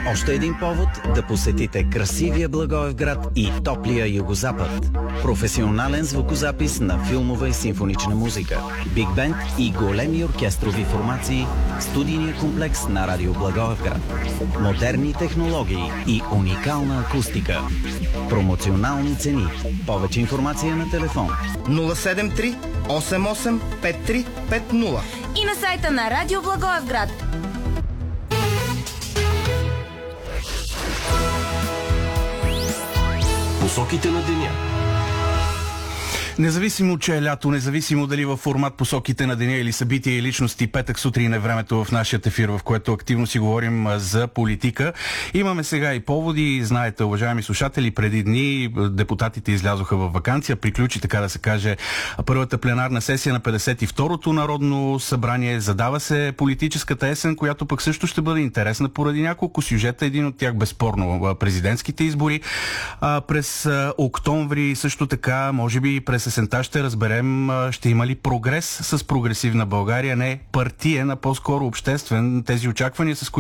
Още един повод да посетите красивия Благоевград и топлия Югозапад. Професионален звукозапис на филмова и симфонична музика, биг бенд и големи оркестрови формации, студийния комплекс на Радио Благоевград. Модерни технологии и уникална акустика. Промоционални цени. Повече информация на телефон 073 88 5350 и на сайта на Радио Благоевград. Посоките на деня. Независимо, че е лято, независимо дали във формат посоките на деня или събития и личности, петък сутрин е времето в нашия ефир, в което активно си говорим за политика. Имаме сега и поводи. Знаете, уважаеми слушатели, преди дни депутатите излязоха във ваканция. Приключи, така да се каже, първата пленарна сесия на 52-то Народно събрание. Задава се политическата есен, която пък също ще бъде интересна поради няколко сюжета. Един от тях безспорно президентските избори. През октомври също така, може би през есента ще разберем ще има ли прогрес с прогресивна България, не партиен, а по-скоро обществен. Тези очаквания, с които